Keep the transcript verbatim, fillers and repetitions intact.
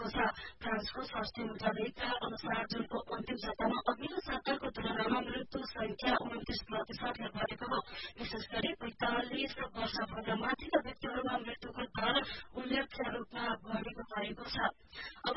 गरिएको छ। फ्रान्सको स्वास्थ्य मन्त्रालयका अनुसार जुनको अन्तिम सप्ताहमा अघिल्लो सप्ताहको तुलनामा मृत्यु संख्या उन्तिस प्रतिशतले घटेको हो। विशेष गरी पैंतालिस वर्षभन्दा